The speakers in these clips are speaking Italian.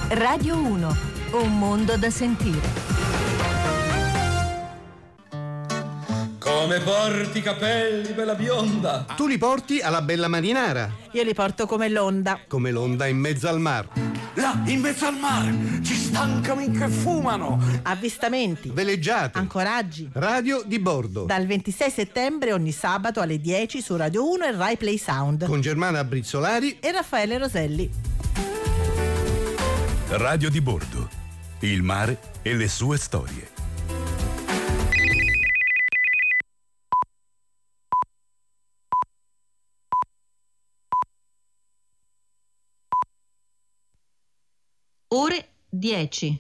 Radio 1, un mondo da sentire. Come porti i capelli, bella bionda? Tu li porti alla bella marinara. Io li porto come l'onda. Come l'onda in mezzo al mar. Là, in mezzo al mare, ci stancano che fumano. Avvistamenti, Veleggiate. ancoraggi. Radio di bordo. Dal 26 settembre ogni sabato alle 10 su Radio 1 e Rai Play Sound. Con Germana Brizzolari e Raffaele Roselli. Radio di bordo. Il mare e le sue storie. Ore 10.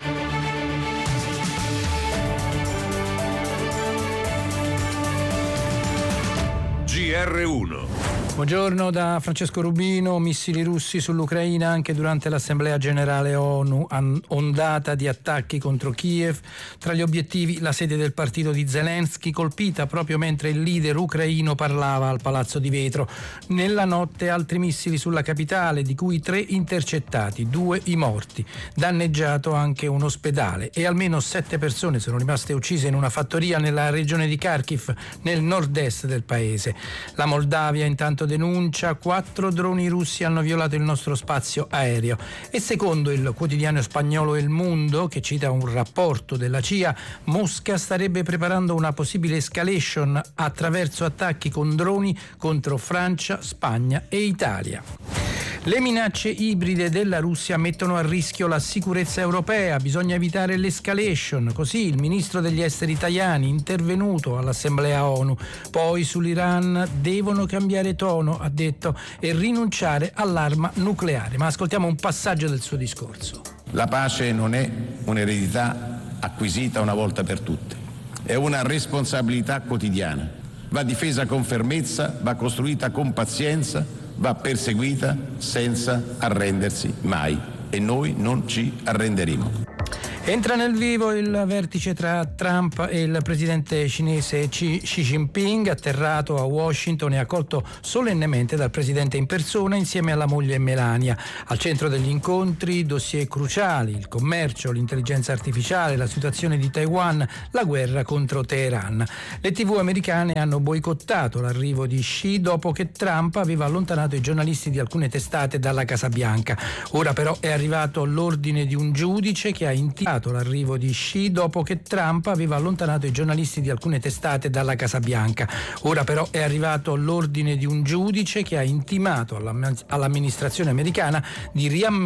GR1. Buongiorno da Francesco Rubino. Missili russi sull'Ucraina anche durante l'Assemblea Generale ONU, ondata di attacchi contro Kiev. Tra gli obiettivi la sede del partito di Zelensky, colpita proprio mentre il leader ucraino parlava al Palazzo di Vetro. Nella notte altri missili sulla capitale, di cui 3 intercettati, 2 i morti. Danneggiato anche un ospedale e almeno 7 persone sono rimaste uccise in una fattoria nella regione di Kharkiv, nel nord-est del paese. La Moldavia intanto denuncia 4 droni russi hanno violato il nostro spazio aereo e secondo il quotidiano spagnolo El Mundo, che cita un rapporto della CIA, Mosca starebbe preparando una possibile escalation attraverso attacchi con droni contro Francia, Spagna e Italia. Le minacce ibride della Russia mettono a rischio la sicurezza europea, bisogna evitare l'escalation, così il ministro degli esteri Tajani, intervenuto all'Assemblea ONU. Poi sull'Iran devono cambiare tono, ha detto, e rinunciare all'arma nucleare. Ma ascoltiamo un passaggio del suo discorso. La pace non è un'eredità acquisita una volta per tutte, è una responsabilità quotidiana. Va difesa con fermezza, va costruita con pazienza, va perseguita senza arrendersi mai, e noi non ci arrenderemo. Entra nel vivo il vertice tra Trump e il presidente cinese Xi Jinping, atterrato a Washington e accolto solennemente dal presidente in persona insieme alla moglie Melania. Al centro degli incontri dossier cruciali, il commercio, l'intelligenza artificiale, la situazione di Taiwan, la guerra contro Teheran. Le TV americane hanno boicottato l'arrivo di Xi dopo che Trump aveva allontanato i giornalisti di alcune testate dalla Casa Bianca. Ora però è arrivato l'ordine di un giudice che ha intimato l'arrivo di Xi dopo che Trump aveva allontanato i giornalisti di alcune testate dalla Casa Bianca. Ora però è arrivato l'ordine di un giudice che ha intimato all'amministrazione americana di riammettere